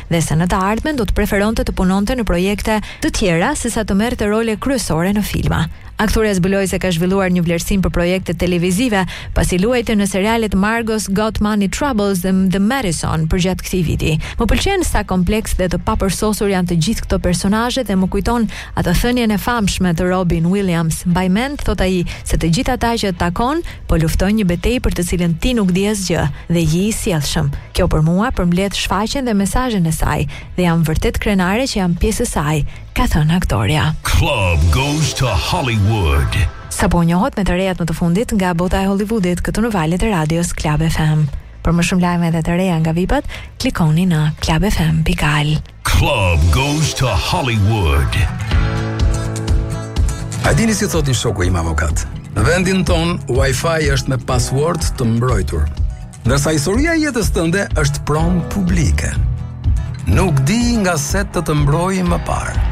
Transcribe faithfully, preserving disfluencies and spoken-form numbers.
dhe se në të ardhmen do të preferonte të punonte në projekte të tjera sesa të merrte role kryesore në filma. Aktoreja zbuloi se ka zhvilluar një vlerësim për projekte televizive pasi luajte në serialet Margot's Got Money Troubles dhe The Madison përgjatë këtij viti. Më pëlqen sa kompleks dhe të papërsosur janë të gjithë këto personazhe dhe më kujton atë thënien e famshme të Robin Williams. Mbaj mend, thot ai, se të gjithë ata që të takon po luftojnë një betejë për të cilën ti nuk di asgjë dhe je i sjellshëm. Kjo për mua përmbledh shfaqjen dhe mesazhin e saj dhe jam vërtet krenare që jam pjesë e saj, ka thënë aktoreja. Club goes to Hollywood. Sapo njohët me të rejat më të fundit nga bota e Hollywoodit këtu në valët e radios Club F M. Për më shumë lajme dhe të reja nga vipat, klikoni në club f m dot al. Club goes to Hollywood. A dini si thot një shoku im avokat? Në vendin ton, Wi-Fi është me password të mbrojtur, ndërsa historia e jetës tënde është pronë publike. Nuk di nga se të të mbrojë më parë.